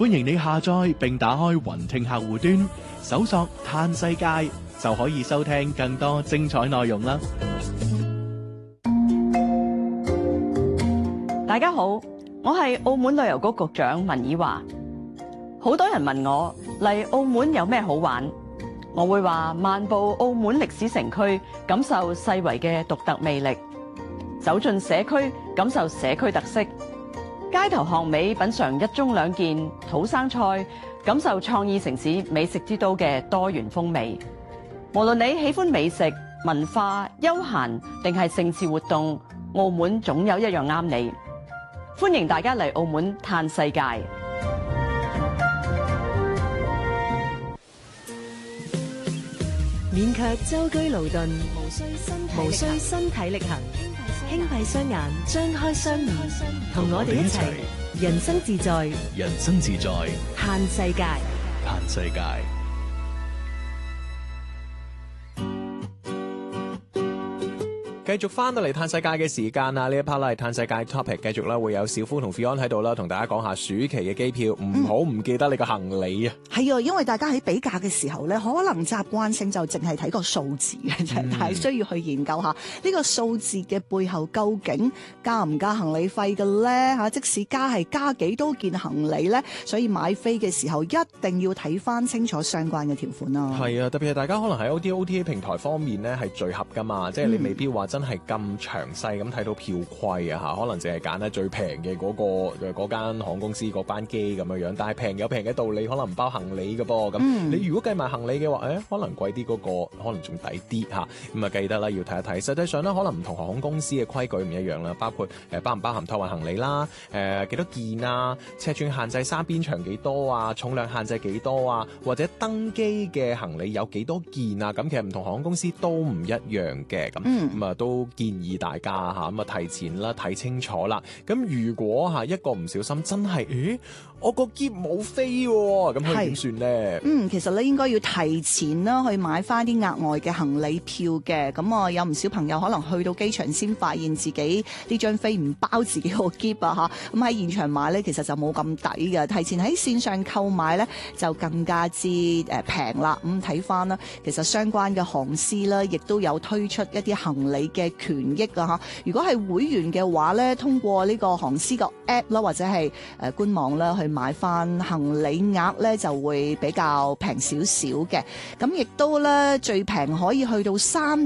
歡迎你下載並打開雲聽客戶端，搜索嘆世界就可以收聽更多精彩內容啦。 大家好，我係澳門旅遊局局長文綺華。好多人問我嚟澳門有咩好玩，我會話漫步澳門歷史城區，感受世遺嘅獨特魅力；走進社區，感受社區特色；街頭巷尾品嘗一盅兩件土生菜，感受創意城市美食之都嘅多元風味。無論你喜歡美食、文化、休閒定係盛事活動，澳門總有一樣啱你。歡迎大家嚟澳門嘆世界。 免卻舟車勞頓，無需身體力行，輕閉雙眼，張開雙耳，同我哋一齊人生自在， 人生自在， 嘆世界， 嘆世界。 繼續翻到嚟嘆世界嘅時間啊！呢一 part 咧係嘆世界 topic， 繼續咧會有小夫同 Fion 喺度啦，同大家講下暑期嘅機票，唔好唔記得你個行李啊！ 係啊，因為大家喺比價嘅時候咧，可能習慣性就淨係睇個數字嘅啫，但係需要去研究下呢個數字嘅背後究竟加唔加行李費嘅咧嚇？即使加係加幾多件行李咧，所以買飛嘅時候一定要睇翻清楚相關嘅條款啦。 係啊，特別係大家可能喺 OTA 平台方面咧係聚合噶嘛，即係你未必話真係咁詳細咁睇到票規啊嚇，可能淨係揀得最平嘅嗰間航空公司嗰班機咁樣樣，但係平有平嘅道理，可能唔包行李嘅噃。咁你如果計埋行李嘅話，可能貴啲嗰個可能仲抵啲嚇。咁啊記得啦，要睇一睇。實際上咧，可能唔同航空公司嘅規矩唔一樣啦，包括包唔包含託運行李啦，幾多件啊，尺寸限制三邊長幾多啊，重量限制幾多啊，或者登機嘅行李有幾多件啊。咁其實唔同航空公司都唔一樣嘅。咁啊都建議大家嚇咁啊提前啦睇清楚啦。咁如果嚇一個唔小心真係，我個篋冇飛喎，咁佢點算咧？ 其實咧應該要提前啦去買翻啲額外嘅行李票嘅。咁啊有唔少朋友可能去到機場先發現自己呢張飛唔包自己個篋啊嚇。咁喺現場買咧其實就冇咁抵嘅，提前喺線上購買咧就更加之平啦。咁睇翻啦，其實相關嘅航司啦，亦都有推出一啲行李嘅權益啊嚇。如果係會員嘅話咧，通過呢個航司個 app 啦，或者係官網啦，去買翻行李額咧，就會比較平少少嘅。咁亦都咧最平可以去到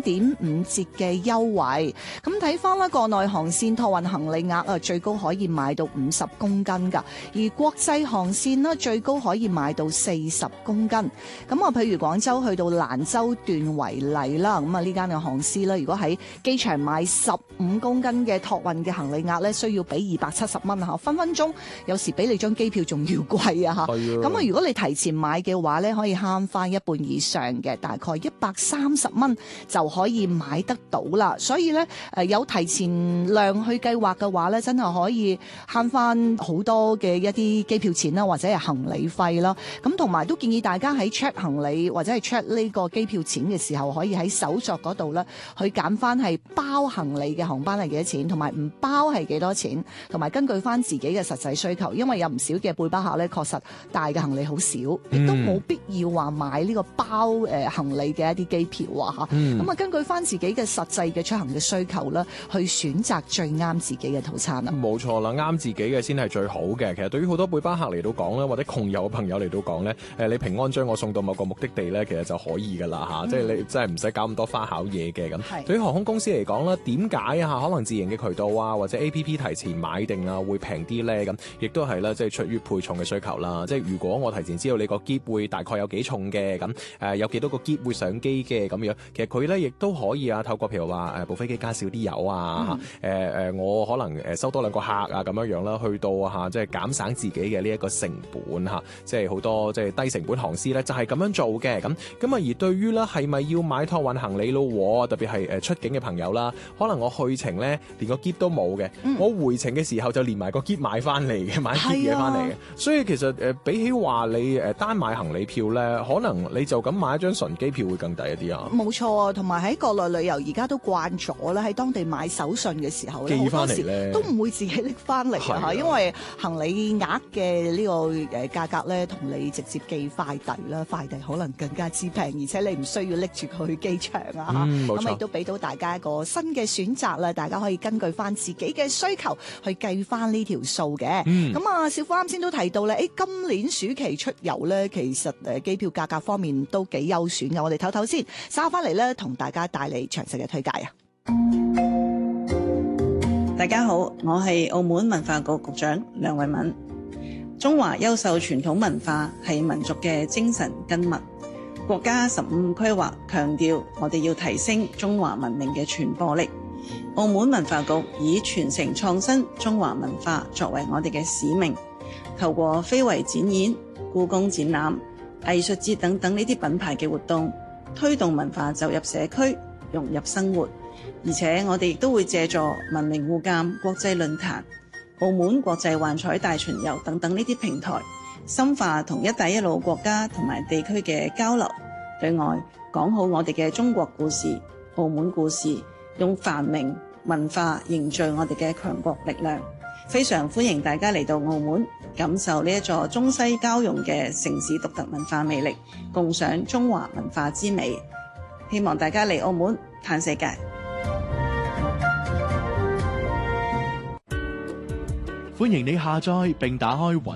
3.5折嘅優惠。咁睇翻啦，國內航線託運行李額啊，最高可以買到50公斤㗎，而國際航線呢，最高可以買到40公斤。咁啊，譬如廣州去到蘭州段為例啦，咁啊呢間嘅航司啦，如果喺機場買15公斤嘅託運嘅行李額咧，需要俾270蚊嚇，分分鐘有時比你張機票仲要貴啊嚇。咁啊，如果你提前買嘅話咧，可以慳翻一半以上嘅，大概130蚊就可以買得到啦。所以咧有提前量去計劃嘅話咧，真係可以慳翻好多嘅一啲機票錢啦，或者係行李費啦。咁同埋都建議大家喺 check 行李或者係 check 呢個機票錢嘅時候，可以喺搜索嗰度咧去揀翻係包行李嘅航班係幾多錢，同埋唔包係幾多錢，同埋根據翻自己嘅實際需求，因為有唔少嘅背包客咧，確實帶嘅行李好少，亦都冇必要話買呢個包行李嘅一啲機票啊嚇。咁啊，根據翻自己嘅實際嘅出行嘅需求啦，去選擇最啱自己嘅套餐啊。 冇錯啦，啱自己嘅先係最好嘅。其實對於好多背包客嚟到講咧，或者窮遊嘅朋友嚟到講咧，你平安將我送到某個目的地咧，其實就可以㗎啦嚇，即係你真係唔使搞咁多花巧嘢嘅咁。對於航空公司嚟講咧，點解啊？可能自營嘅渠道啊，或者 APP 提前買定啊，會平啲咧？咁亦都係啦，即係出於配重嘅需求啦。即係如果我提前知道你個篋會大概有幾重嘅，咁有幾多個篋會上機嘅咁樣，其實佢咧亦都可以啊，透過譬如話部飛機加少啲油啊，我可能收多2個客啊咁樣啦，去到嚇即係減省自己嘅呢一個成本嚇，即係好多即係低成本航司咧就係咁樣做嘅咁啊。而對於咧係咪要買託運行李咯？特別係出境嘅朋友啦，可能我去程咧連個篋都冇嘅，我回程嘅時候就連埋個篋買翻嚟嘅，買篋嘢翻嚟嘅。所以其實比起話你單買行李票咧，可能你就咁買一張純機票會更抵一啲啊。 冇錯啊，同埋喺國內旅遊而家都慣咗啦，喺當地買手信嘅時候咧， 寄好多時返嚟咧都唔會自己拎翻嚟啊嚇，因為行李額嘅呢個價格咧，同你直接寄快遞啦，快遞可能更加之平，而且你唔需要拎住佢去機場啊嚇， 冇錯咁亦都俾到大家一個新嘅選擇啦，大家可以根據翻自己嘅需求去計翻呢條數嘅。咁啊，小夫啱先都提到咧，今年暑期出遊咧，其實機票價格方面都幾優選嘅。我哋唞唞先，稍翻嚟咧，同大家帶嚟詳細嘅推介啊！ 大家好，我係澳門文化局局長梁慧敏。中華優秀傳統文化係民族嘅精神根脈。國家15規劃強調，我哋要提升中華文明嘅傳播力。澳門文化局以傳承創新中華文化作為我哋嘅使命，透過非遺展演、故宮展覽、藝術節等等呢啲品牌嘅活動，推動文化走入社區，融入生活。而且我哋亦都會借助文明互鑒國際論壇、澳門國際幻彩大巡遊等等呢啲平台，深化同一帶一路國家同埋地區嘅交流，對外講好我哋嘅中國故事、澳門故事，用繁榮文化凝聚我哋嘅強國力量。非常歡迎大家嚟到澳門，感受呢一座中西交融嘅城市獨特文化魅力，共賞中華文化之美。希望大家嚟澳門嘆世界。 歡迎你下載並打開雲